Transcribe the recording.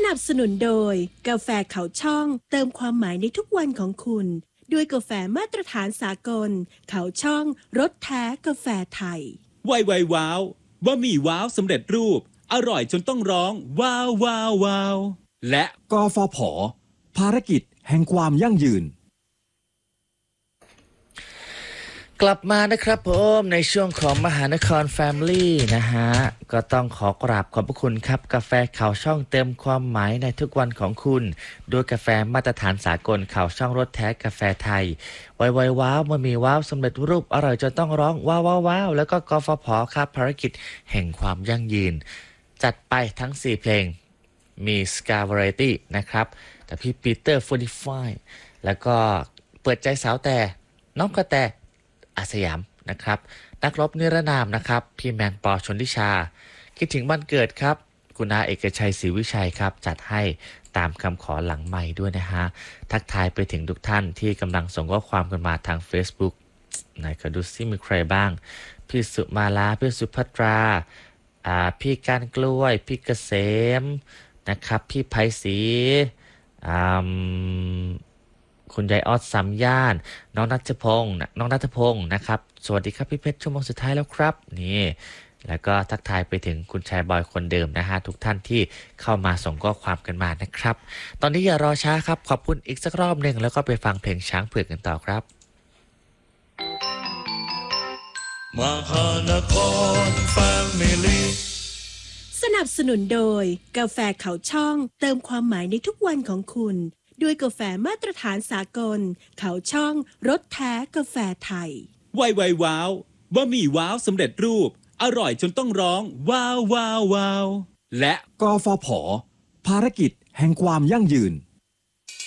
นับสนุนโดยกาแฟเขาช่องเติมความหมายในทุกวันของคุณด้วยกาแฟมาตรฐานสากลเขาช่องรสแท้กาแฟไทยไวว้าวบะหมี่ว้าวสำเร็จรูปอร่อยจนต้องร้องว้าวว้าวว้าวและกฟผ.ภารกิจแห่งความยั่งยืนกลับมานะครับผมในช่วงของมหานคร Family นะฮะก็ต้องขอกราบขอบพระคุณครับกาแฟข่าวช่องเต็มความหมายในทุกวันของคุณด้วยกาแฟมาตรฐานสากลข่าวช่องรสแท้กาแฟไทยไวว้าวมันมีว้าวสำเร็จรูปอร่อยจนต้องร้องว้าวว้าวว้าวแล้วก็กฟผ.ครับภารกิจแห่งความยั่งยืนจัดไปทั้ง4เพลงมี Scar Variety นะครับแต่พี่ปีเตอร์45แล้วก็เปิดใจสาวแต่น้องกระแตอาสยามนะครับนักรบนิรนามนะครับพี่แมนปอชนทิชาคิดถึงวันเกิดครับคุณอาเอกชัยศรีวิชัยครับจัดให้ตามคำขอหลังใหม่ด้วยนะฮะทักทายไปถึงทุกท่านที่กำลังส่งข้อความกันมาทาง Facebook ไหนขอดูซิมีใครบ้างพี่สุมาลาพี่สุภัตราพี่การกล้วยพี่เกษมนะครับพี่ไพศรีคุณยายออดสามย่านน้องนัทพงศ์นะครับสวัสดีครับพี่เพชรชั่วโมงสุดท้ายแล้วครับนี่แล้วก็ทักทายไปถึงคุณชายบอยคนเดิมนะฮะทุกท่านที่เข้ามาส่งข้อความกันมานะครับตอนนี้อย่ารอช้าครับขอบคุณอีกสักรอบหนึ่งแล้วก็ไปฟังเพลงช้างเผือกกันต่อครับมหานคร Family สนับสนุนโดยกาแฟเขาช่องเติมความหมายในทุกวันของคุณด้วยกาแฟมาตรฐานสากลเขาช่องรสแท้กาแฟไทยไวว้าวบะหมี่ว้าวสำเร็จรูปอร่อยจนต้องร้องว้าวว้าวว้าวและกฟผ.ภารกิจแห่งความยั่งยืน